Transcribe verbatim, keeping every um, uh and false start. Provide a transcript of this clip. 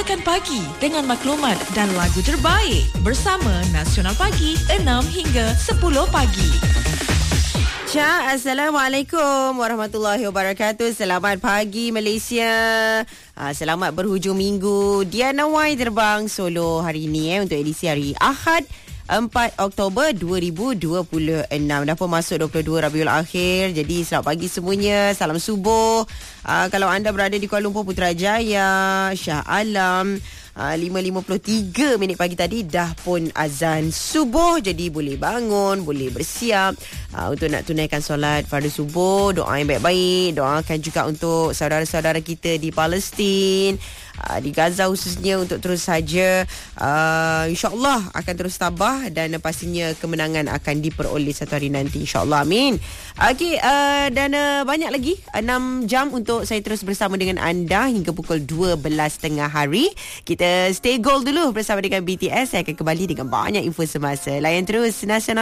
Mulakan pagi dengan maklumat dan lagu terbaik bersama Nasional Pagi enam hingga sepuluh pagi. Syah, Assalamualaikum warahmatullahi wabarakatuh. Selamat pagi Malaysia. uh, Selamat berhujung minggu. Diana Y terbang solo hari ini eh, untuk edisi hari Ahad empat Oktober dua ribu dua puluh enam. Dah pun masuk dua puluh dua Rabiul Akhir. Jadi selamat pagi semuanya. Salam subuh. uh, Kalau anda berada di Kuala Lumpur, Putrajaya, Shah Alam, Uh, lima lima puluh tiga minit pagi tadi dah pun azan subuh. Jadi boleh bangun, boleh bersiap uh, untuk nak tunaikan solat fardu subuh. Doa yang baik-baik. Doakan juga untuk saudara-saudara kita di Palestin, uh, di Gaza khususnya, untuk terus saja uh, insyaAllah akan terus tabah dan pastinya kemenangan akan diperoleh satu hari nanti, insyaAllah, amin. Okey, uh, dan uh, banyak lagi enam jam untuk saya terus bersama dengan anda hingga pukul dua belas tengah hari. Kita stay gold dulu bersama dengan B T S. Saya akan kembali dengan banyak info semasa. Layan terus Nasional